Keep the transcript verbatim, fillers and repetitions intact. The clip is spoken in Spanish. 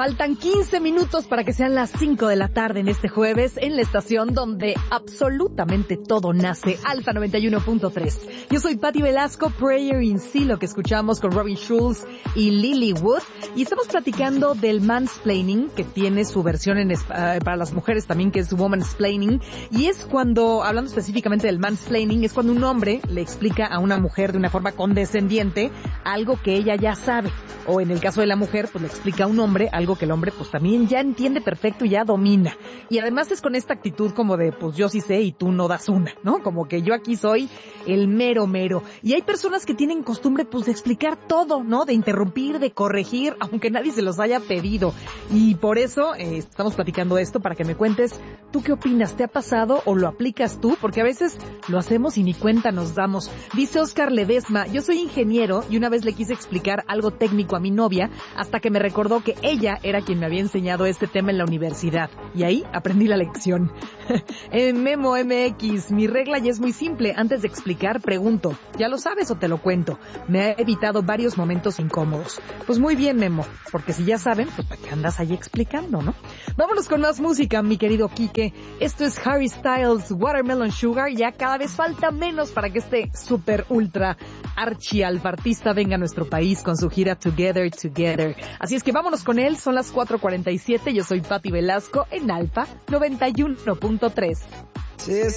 Faltan quince minutos para que sean las cinco de la tarde en este jueves en la estación donde absolutamente todo nace, Alfa noventa y uno punto tres. Yo soy Patti Velasco, Prayer in Sea, lo que escuchamos con Robin Schulz y Lily Wood, y estamos platicando del mansplaining, que tiene su versión en uh, para las mujeres también, que es womansplaining, y es cuando, hablando específicamente del mansplaining, es cuando un hombre le explica a una mujer de una forma condescendiente algo que ella ya sabe, o en el caso de la mujer, pues le explica a un hombre algo que el hombre pues también ya entiende perfecto y ya domina. Y además es con esta actitud como de pues yo sí sé y tú no das una, ¿no? Como que yo aquí soy el mero mero. Y hay personas que tienen costumbre pues de explicar todo, ¿no? De interrumpir, de corregir, aunque nadie se los haya pedido. Y por eso eh, estamos platicando esto, para que me cuentes, ¿tú qué opinas? ¿Te ha pasado o lo aplicas tú? Porque a veces lo hacemos y ni cuenta nos damos. Dice Oscar Ledesma, yo soy ingeniero y una vez le quise explicar algo técnico a mi novia hasta que me recordó que ella era quien me había enseñado este tema en la universidad. Y ahí aprendí la lección. En Memo M X, mi regla ya es muy simple. Antes de explicar, pregunto, ¿ya lo sabes o te lo cuento? Me ha evitado varios momentos incómodos. Pues muy bien, Memo, porque si ya saben, pues ¿para qué andas ahí explicando, no? Vámonos con más música, mi querido Quique. Esto es Harry Styles, Watermelon Sugar. Ya cada vez falta menos para que este super ultra archi alfartista venga a nuestro país con su gira Together Together. Así es que vámonos con él. Son las cuatro cuarenta y siete. Yo soy Patti Velasco en Alfa noventa y uno punto tres. Sí,